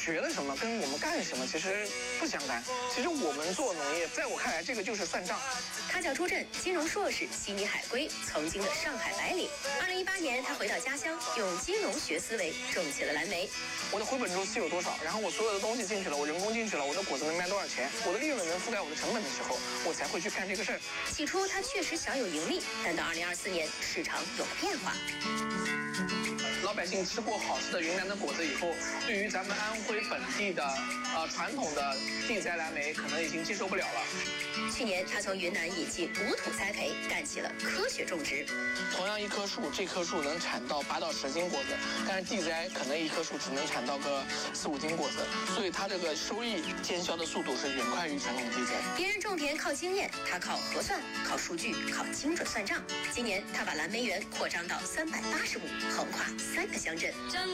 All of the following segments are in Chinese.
学了什么，跟我们干什么其实不相干。其实我们做农业，在我看来，这个就是算账。 他叫朱震，金融硕士，悉尼海归，曾经的上海白领。2018年，他回到家乡，用金融学思维种起了蓝莓。 我的回本周期有多少？然后我所有的东西进去了，我人工进去了，我的果子能卖多少钱？我的利润能覆盖我的成本的时候，我才会去干这个事儿。 起初他确实小有盈利，但到2024年，市场有了变化。 老百姓吃过好吃的云南的果子以后，对于咱们安徽本地的传统的地栽蓝莓可能已经接受不了了。 去年他从云南引进无土栽培，干起了科学种植。 同样一棵树，这棵树能产到8到10斤果子，但是地栽可能一棵树只能产到个4、5斤果子，所以它这个收益见效的速度是远快于传统地栽。 别人种田靠经验，他靠核算、靠数据、靠精准算账。今年他把蓝莓园扩张到380亩，横跨3个乡镇。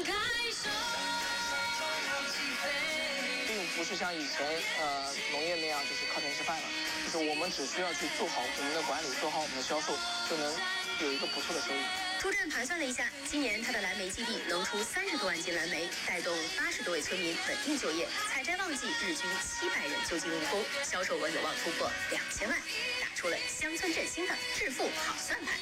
并不是像以前农业那样就是靠天吃饭了，就是我们只需要去做好我们的管理，做好我们的销售，就能有一个不错的收益。 朱震盘算了一下，今年他的蓝莓基地能出30多万斤蓝莓，带动80多位村民稳定就业。采摘旺季日均700人就近务工，销售额有望突破2000万，打出了乡村振兴的致富好算盘。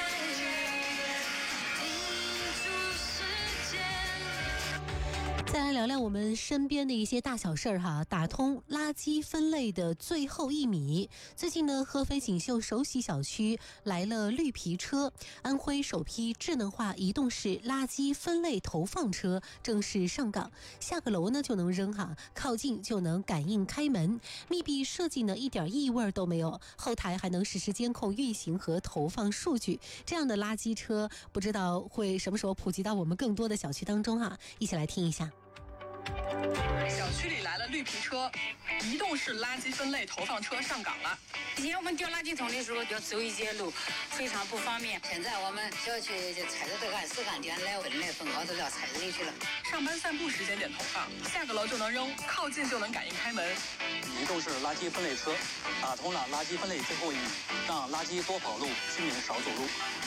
再来聊聊我们身边的一些大小事儿哈，打通垃圾分类的最后1米。最近呢，合肥锦绣首喜小区来了绿皮车，安徽首批智能化移动式垃圾分类投放车正式上岗，下个楼呢就能扔哈，靠近就能感应开门，密闭设计呢一点异味都没有，后台还能实时监控运行和投放数据。这样的垃圾车不知道会什么时候普及到我们更多的小区当中哈，一起来听一下。 小区里来了绿皮车，移动式垃圾分类投放车上岗了。 以前我们丢垃圾桶的时候要走一节路，非常不方便。现在我们小区就踩着这个按时按点来分类分好都要踩着进去了。 上班散步时间点投放，下个楼就能扔，靠近就能感应开门。 移动式垃圾分类车打通了垃圾分类最后1米，让垃圾多跑路，居民少走路。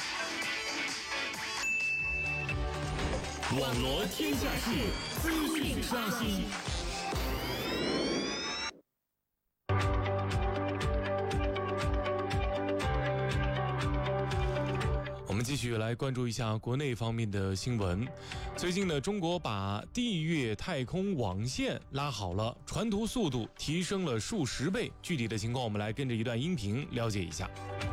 网罗天下事，资讯刷新。我们继续来关注一下国内方面的新闻。最近呢，中国把地月太空网线拉好了，传图速度提升了数10倍。具体的情况，我们来跟着一段音频了解一下。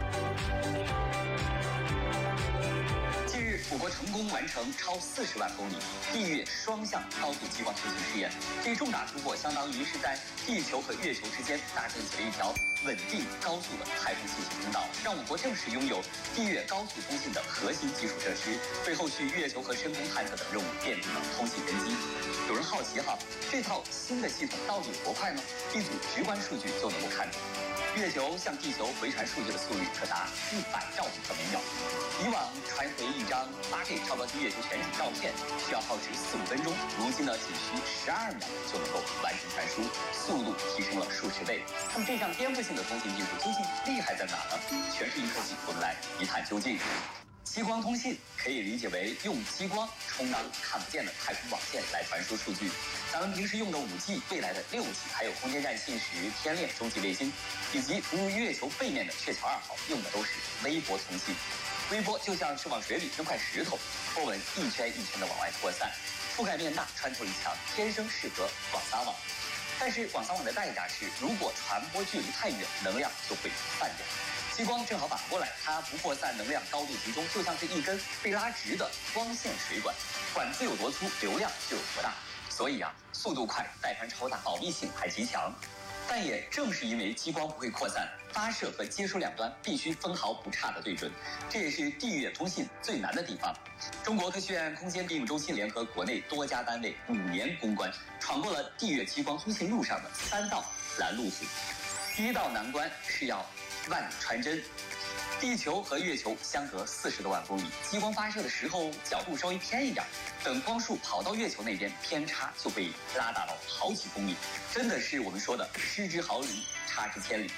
我国成功完成超40万公里地月双向高速激光飞行试验，这重大突破相当于是在地球和月球之间搭建起了一条稳定高速的太空信息通道，让我国正式拥有地月高速通信的核心基础设施，为后续月球和深空探测等任务奠定了通信根基。有人好奇哈，这套新的系统到底有多快呢？一组直观数据就能够看出，月球向地球回传数据的速率可达100兆比特每秒。以往传回一张8K 超高级月球全景照片需要耗时4、5分钟，如今呢仅需12秒就能够完成传输，速度提升了数10倍。那么这项颠覆性的通信技术究竟厉害在哪呢？全是一科技，我们来一探究竟。激光通信可以理解为用激光充当看不见的太空网线来传输数据。咱们平时用的5G、未来的6G，还有空间站信使、天链中继卫星，以及服务月球背面的鹊桥2号，用的都是微波通信。微波就像是往水里扔块石头，波纹一圈一圈的往外扩散，覆盖面大，穿透力强，天生适合广撒网。但是广撒网的代价是，如果传播距离太远，能量就会散掉。激光正好反过来，它不扩散，能量高度集中，就像是一根被拉直的光线水管，管子有多粗，流量就有多大。所以速度快，带宽超大，保密性还极强。但也正是因为激光不会扩散，发射和接收两端必须分毫不差的对准，这也是地月通信最难的地方。中国科学院空间应用中心联合国内多家单位5年攻关，闯过了地月激光通信路上的3道拦路虎。第一道难关是要万里穿针。地球和月球相隔40多万公里，激光发射的时候角度稍微偏一点，等光束跑到月球那边，偏差就被拉大到好几公里，真的是我们说的失之毫厘，差之千里。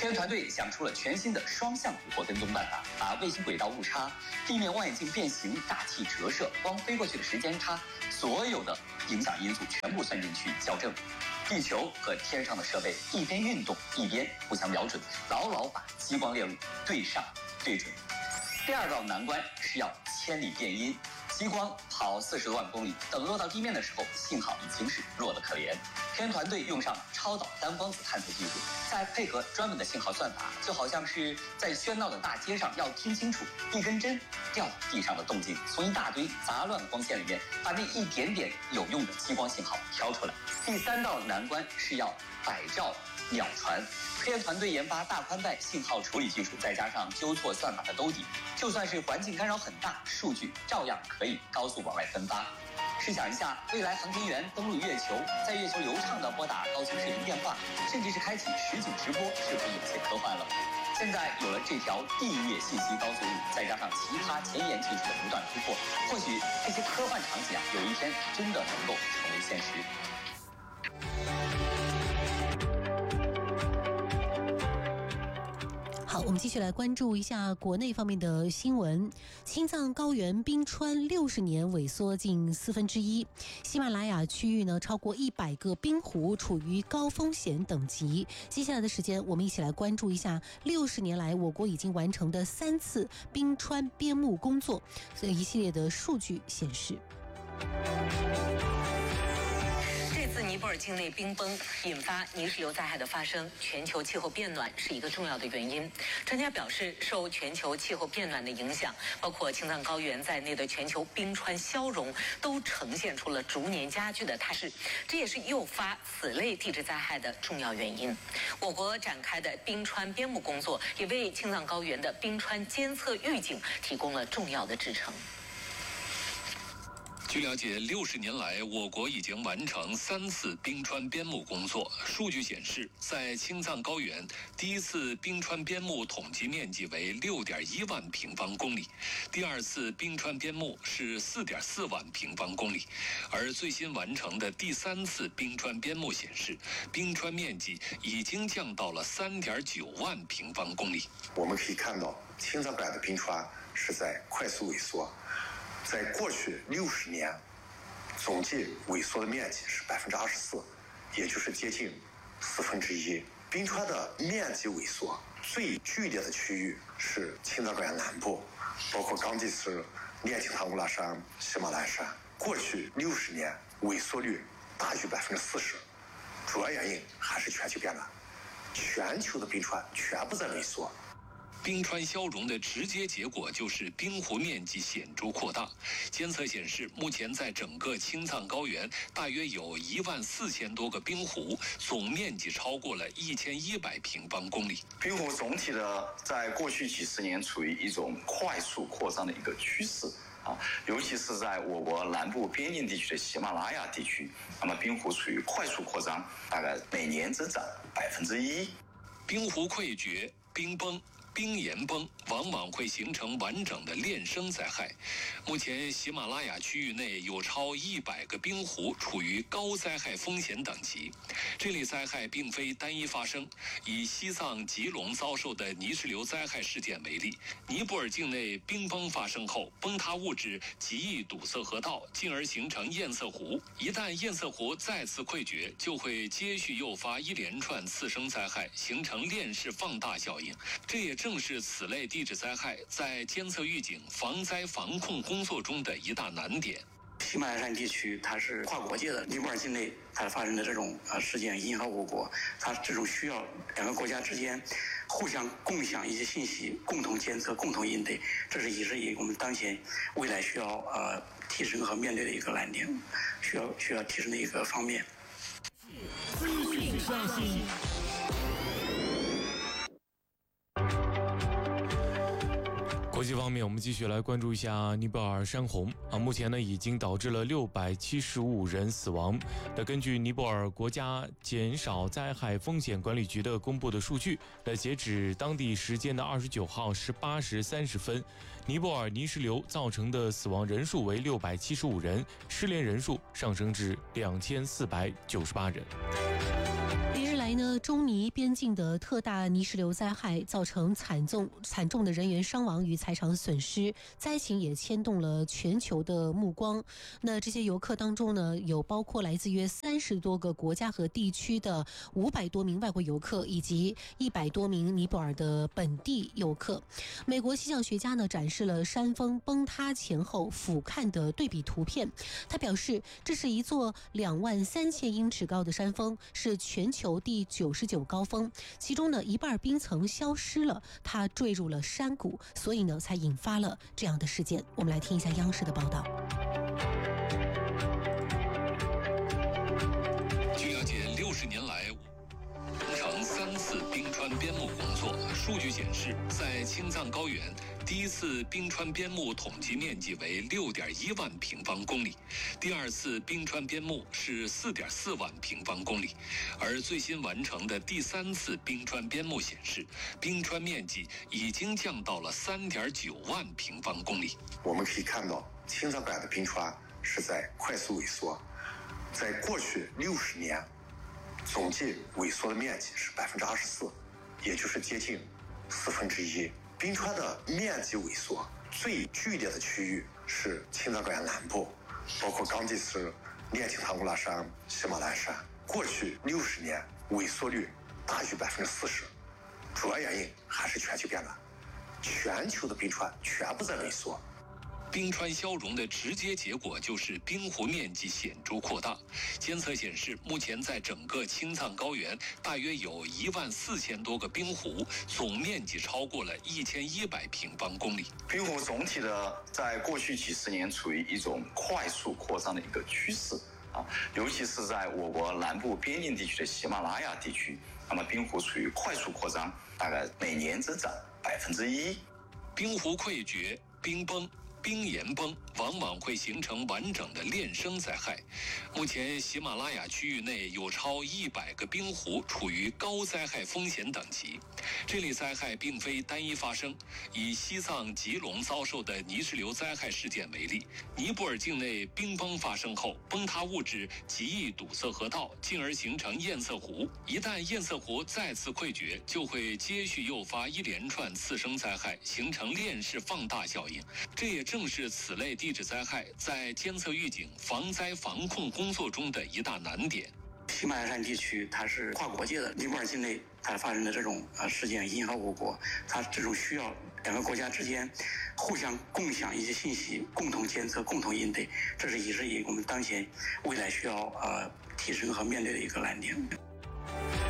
科研团队想出了全新的双向捕获跟踪办法，把卫星轨道误差、地面望远镜变形、大气折射、光飞过去的时间差，所有的影响因素全部算进去校正。地球和天上的设备一边运动一边互相瞄准，牢牢把激光链路对上对准。第二道难关是要千里变音，激光跑40多万公里，等落到地面的时候，信号已经是弱得可怜。科研团队用上超导单光子探测技术，再配合专门的信号算法，就好像是在喧闹的大街上要听清楚一根针掉到地上的动静，从一大堆杂乱光线里面把那一点点有用的激光信号挑出来。第3道难关是要百兆鸟传。科研团队研发大宽带信号处理技术，再加上纠错算法的兜底，就算是环境干扰很大，数据照样可以高速往外分发。试想一下，未来航天员登陆月球，在月球流畅地拨打高清视频电话，甚至是开启实景直播，是不是有些科幻了？现在有了这条地月信息高速路，再加上其他前沿技术的不断突破，或许这些科幻场景有一天真的能够成为现实。 好，我们继续来关注一下国内方面的新闻。青藏高原冰川60年萎缩近1/4，喜马拉雅区域呢超过100个冰湖处于高风险等级。接下来的时间，我们一起来关注一下60年来我国已经完成的3次冰川边牧工作，一系列的数据显示。 尼泊尔境内冰崩引发泥石流灾害的发生，全球气候变暖是一个重要的原因。专家表示，受全球气候变暖的影响，包括青藏高原在内的全球冰川消融都呈现出了逐年加剧的态势，这也是诱发此类地质灾害的重要原因。我国展开的冰川边牧工作，也为青藏高原的冰川监测预警提供了重要的支撑。 据了解，60年来，我国已经完成3次冰川边牧工作。数据显示，在青藏高原，第一次冰川边牧统计面积为6.1万平方公里，第二次冰川边牧是4.4万平方公里，而最新完成的第3次冰川边牧显示，冰川面积已经降到了3.9万平方公里。 我们可以看到，青藏高原的冰川是在快速萎缩。在过去60年，总计萎缩的面积是24%，也就是接近1/4。冰川的面积萎缩最剧烈的区域是青藏高原南部，包括冈吉斯、聂青唐古拉山、喜马拉雅山。过去60年萎缩率大于40%，主要原因还是全球变暖，全球的冰川全部在萎缩。 冰川消融的直接结果就是冰湖面积显著扩大。监测显示，目前在整个青藏高原大约有14000多个冰湖，总面积超过了1100平方公里。 冰湖总体的在过去几十年处于一种快速扩张的一个趋势。尤其是在我国南部边境地区的喜马拉雅地区，那么冰湖处于快速扩张，大概每年增长1%。 冰湖溃决、冰崩、冰岩崩往往会形成完整的链生灾害。目前，喜马拉雅区域内有超100个冰湖处于高灾害风险等级。这类灾害并非单一发生。以西藏吉隆遭受的泥石流灾害事件为例，尼泊尔境内冰崩发生后，崩塌物质极易堵塞河道，进而形成堰塞湖。一旦堰塞湖再次溃决，就会接续诱发一连串次生灾害，形成链式放大效应。这也正是此类地质灾害在监测预警、防灾防控工作中的一大难点。 喜马拉雅山地区，它是跨国界的，尼泊尔境内它发生的这种事件影响我国，它这种需要两个国家之间互相共享一些信息，共同监测、共同应对，这是也是我们当前未来需要提升和面对的一个难点，需要提升的一个方面。 资讯刷新。 国际方面，我们继续来关注一下尼泊尔山洪目前呢已经导致了675人死亡。那根据尼泊尔国家减少灾害风险管理局的公布的数据，那截止当地时间的29号18时30分，尼泊尔泥石流造成的死亡人数为675人，失联人数上升至2498人。 来呢，中尼边境的特大泥石流灾害造成惨重的人员伤亡与财产损失，灾情也牵动了全球的目光。那这些游客当中呢，有包括来自约30多个国家和地区的500多名外国游客，以及100多名尼泊尔的本地游客。美国气象学家呢展示了山峰崩塌前后俯瞰的对比图片，他表示，这是一座23000英尺高的山峰，是全球第99高峰，其中呢一半冰层消失了，它坠入了山谷，所以呢才引发了这样的事件。我们来听一下央视的报道。 据了解，60年来完成3次冰川边牧工作。数据显示，在青藏高原，第一次冰川边牧统计面积为6.1万平方公里，第二次冰川边牧是4.4万平方公里，而最新完成的第3次冰川边牧显示，冰川面积已经降到了3.9万平方公里。 我们可以看到，青藏高原的冰川是在快速萎缩，在过去60年，总计萎缩的面积是24%，也就是接近1/4。冰川的面积萎缩最剧烈的区域是青藏高原南部，包括冈吉斯、列青唐古拉山、喜马拉雅山。过去60年萎缩率大于40%，主要原因还是全球变暖，全球的冰川全部在萎缩。 冰川消融的直接结果就是冰湖面积显著扩大。监测显示，目前在整个青藏高原大约有14000多个冰湖，总面积超过了1100平方公里。 冰湖总体的在过去几十年处于一种快速扩张的一个趋势尤其是在我国南部边境地区的喜马拉雅地区，那么冰湖处于快速扩张，大概每年增长1%。 冰湖溃决、冰崩、冰岩崩往往会形成完整的链生灾害。目前，喜马拉雅区域内有超100个冰湖处于高灾害风险等级。这类灾害并非单一发生。以西藏吉隆遭受的泥石流灾害事件为例，尼泊尔境内冰崩发生后，崩塌物质极易堵塞河道，进而形成堰塞湖。一旦堰塞湖再次溃决，就会接续诱发一连串次生灾害，形成链式放大效应。这也正是此类地质灾害在监测预警、防灾防控工作中的一大难点。 喜马拉雅山地区它是跨国界的，尼泊尔境内它发生的这种事件影响我国，它这种需要两个国家之间互相共享一些信息，共同监测、共同应对，这是也是我们当前未来需要提升和面对的一个难点。